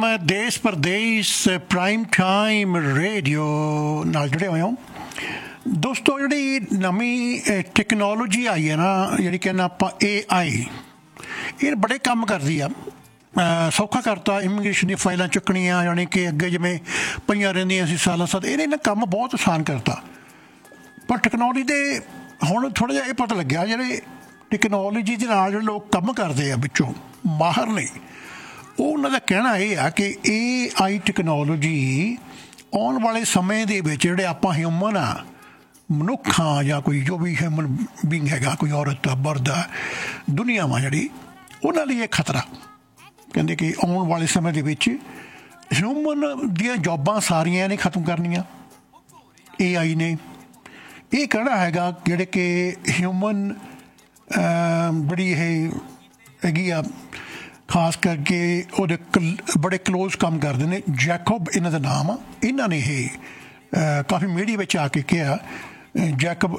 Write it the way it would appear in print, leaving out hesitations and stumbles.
ਹੈ ਦੇਸ਼ Pradesh prime time radio ਨਾਲ ਜੁੜੇ ਹੋਏ ਹੋ ਦੋਸਤੋ। ਜਿਹੜੀ ਨਵੀਂ ਟੈਕਨੋਲੋਜੀ ਆਈ ਹੈ ਨਾ, ਜਿਹੜੀ ਕਹਿੰਦਾ ਆਪਾਂ AI, ਇਹ ਬੜੇ ਕੰਮ ਕਰਦੀ ਆ। ਸੌਖਾ ਕਰਤਾ ਇਮੀਗ੍ਰੇਸ਼ਨ ਦੀਆਂ ਫਾਈਲਾਂ ਚੁੱਕਣੀਆਂ, ਯਾਨੀ ਕਿ ਅੱਗੇ ਜਿਵੇਂ ਪਈਆਂ ਰਹਿੰਦੀਆਂ ਸੀ ਸਾਲਾਂ ਸਾਲ, ਇਹਨੇ ਨਾ ਕੰਮ ਬਹੁਤ ਆਸਾਨ ਕਰਤਾ। ਪਰ ਟੈਕਨੋਲੋਜੀ ਦੇ ਹੁਣ ਥੋੜ੍ਹਾ ਜਿਹਾ ਇਹ ਪਤਾ ਲੱਗਿਆ, ਜਿਹੜੇ ਟੈਕਨੋਲੋਜੀ ਦੇ ਨਾਲ ਜਿਹੜੇ ਲੋਕ ਕੰਮ ਕਰਦੇ ਆ ਵਿੱਚੋਂ ਮਾਹਰ ਨੇ, ਉਹਨਾਂ ਦਾ ਕਹਿਣਾ ਇਹ ਆ ਕਿ AI ਟੈਕਨੋਲੋਜੀ ਆਉਣ ਵਾਲੇ ਸਮੇਂ ਦੇ ਵਿੱਚ ਜਿਹੜੇ ਆਪਾਂ ਹਿਊਮਨ ਆ, ਮਨੁੱਖ ਹਾਂ ਜਾਂ ਕੋਈ ਜੋ ਵੀ ਹਿਊਮਨ ਬੀਇੰਗ ਹੈਗਾ, ਕੋਈ ਔਰਤ ਆ ਮਰਦ ਆ, ਦੁਨੀਆ ਵਾ ਜਿਹੜੀ, ਉਹਨਾਂ ਲਈ ਇਹ ਖਤਰਾ। ਕਹਿੰਦੇ ਕਿ ਆਉਣ ਵਾਲੇ ਸਮੇਂ ਦੇ ਵਿੱਚ ਹਿਊਮਨ ਦੀਆਂ ਜੋਬਾਂ ਸਾਰੀਆਂ ਨੇ ਖਤਮ ਕਰਨੀਆਂ AI ਨੇ। ਇਹ ਕਹਿਣਾ ਹੈਗਾ ਜਿਹੜੇ ਕਿ ਹਿਊਮਨ ਬੜੀ ਇਹ ਹੈਗੀ ਆ, ਖਾਸ ਕਰਕੇ ਉਹਦੇ ਬੜੇ ਕਲੋਜ਼ ਕੰਮ ਕਰਦੇ ਨੇ। ਜੈਕਬ ਇਹਨਾਂ ਦਾ ਨਾਮ ਆ। ਇਹਨਾਂ ਨੇ ਇਹ ਕਾਫੀ ਮੀਡੀਆ ਵਿੱਚ ਆ ਕੇ ਕਿਹਾ, ਜੈਕਬ